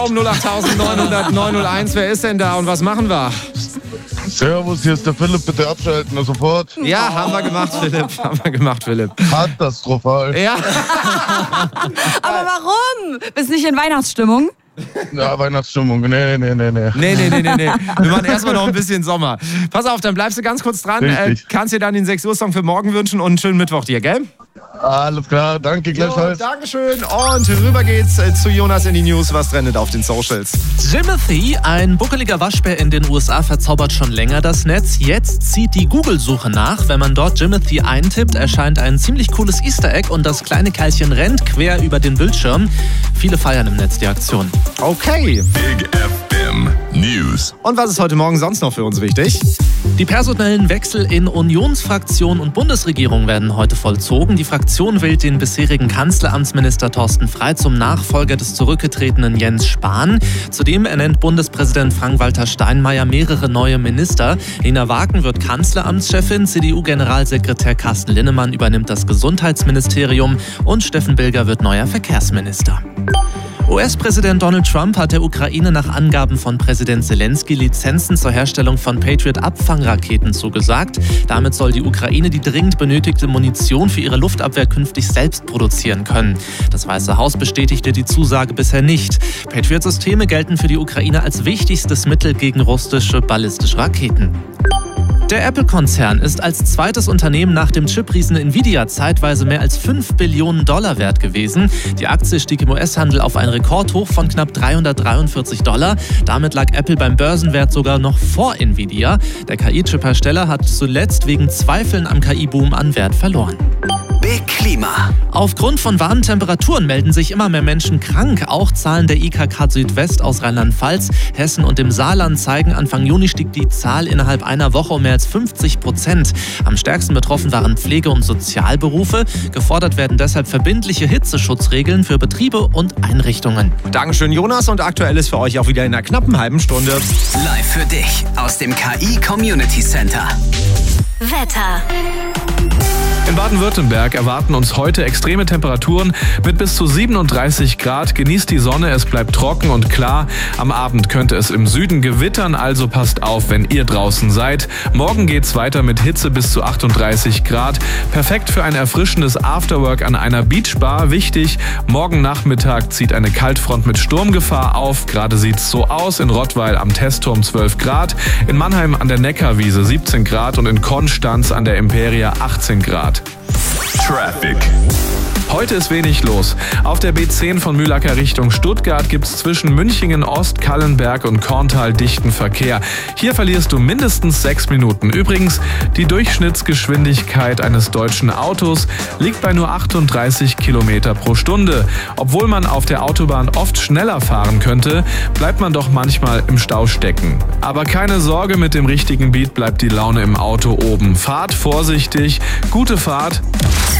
Um 08901, wer ist denn da und was machen wir? Servus, hier ist der Philipp, bitte abschalten, sofort. Ja, haben wir gemacht, Philipp. Katastrophal. Ja. Aber warum? Bist nicht in Weihnachtsstimmung? Ja, Weihnachtsstimmung, nee. Nee. Wir machen erstmal noch ein bisschen Sommer. Pass auf, dann bleibst du ganz kurz dran. Kannst dir dann den 6 Uhr Song für morgen wünschen und einen schönen Mittwoch dir, gell? Alles klar, danke gleichfalls. Dankeschön und rüber geht's zu Jonas in die News. Was trendet auf den Socials? Jimothy, ein buckeliger Waschbär in den USA, verzaubert schon länger das Netz. Jetzt zieht die Google-Suche nach. Wenn man dort Jimothy eintippt, erscheint ein ziemlich cooles Easter Egg und das kleine Kerlchen rennt quer über den Bildschirm. Viele feiern im Netz die Aktion. Okay. Big FM News. Und was ist heute Morgen sonst noch für uns wichtig? Die personellen Wechsel in Unionsfraktion und Bundesregierung werden heute vollzogen. Die Fraktion wählt den bisherigen Kanzleramtsminister Thorsten Frey zum Nachfolger des zurückgetretenen Jens Spahn. Zudem ernennt Bundespräsident Frank-Walter Steinmeier mehrere neue Minister. Lena Wagen wird Kanzleramtschefin, CDU-Generalsekretär Carsten Linnemann übernimmt das Gesundheitsministerium und Steffen Bilger wird neuer Verkehrsminister. US-Präsident Donald Trump hat der Ukraine nach Angaben von Präsident Zelensky Lizenzen zur Herstellung von Patriot-Abfangraketen zugesagt. Damit soll die Ukraine die dringend benötigte Munition für ihre Luftabwehr künftig selbst produzieren können. Das Weiße Haus bestätigte die Zusage bisher nicht. Patriot-Systeme gelten für die Ukraine als wichtigstes Mittel gegen russische ballistische Raketen. Der Apple-Konzern ist als zweites Unternehmen nach dem Chip-Riesen Nvidia zeitweise mehr als $5 Billionen wert gewesen. Die Aktie stieg im US-Handel auf ein Rekordhoch von knapp $343. Damit lag Apple beim Börsenwert sogar noch vor Nvidia. Der KI-Chip-Hersteller hat zuletzt wegen Zweifeln am KI-Boom an Wert verloren. Big Klima. Aufgrund von warmen Temperaturen melden sich immer mehr Menschen krank. Auch Zahlen der IKK Südwest aus Rheinland-Pfalz, Hessen und dem Saarland zeigen, Anfang Juni stieg die Zahl innerhalb einer Woche um mehr als 50%. Am stärksten betroffen waren Pflege- und Sozialberufe. Gefordert werden deshalb verbindliche Hitzeschutzregeln für Betriebe und Einrichtungen. Dankeschön, Jonas. Und aktuell ist für euch auch wieder in einer knappen halben Stunde. Live für dich aus dem KI Community Center. Wetter. In Baden-Württemberg erwarten uns heute extreme Temperaturen mit bis zu 37 Grad. Genießt die Sonne, es bleibt trocken und klar. Am Abend könnte es im Süden gewittern, also passt auf, wenn ihr draußen seid. Morgen geht's weiter mit Hitze bis zu 38 Grad. Perfekt für ein erfrischendes Afterwork an einer Beachbar. Wichtig, morgen Nachmittag zieht eine Kaltfront mit Sturmgefahr auf. Gerade sieht's so aus. In Rottweil am Testturm 12 Grad, in Mannheim an der Neckarwiese 17 Grad und in Konstanz an der Imperia 18 Grad. Traffic. Heute ist wenig los. Auf der B10 von Mühlacker Richtung Stuttgart gibt's zwischen Münchingen, Ost, Kallenberg und Korntal dichten Verkehr. Hier verlierst du mindestens 6 Minuten. Übrigens, die Durchschnittsgeschwindigkeit eines deutschen Autos liegt bei nur 38 Kilometer pro Stunde. Obwohl man auf der Autobahn oft schneller fahren könnte, bleibt man doch manchmal im Stau stecken. Aber keine Sorge, mit dem richtigen Beat bleibt die Laune im Auto oben. Fahrt vorsichtig, gute Fahrt.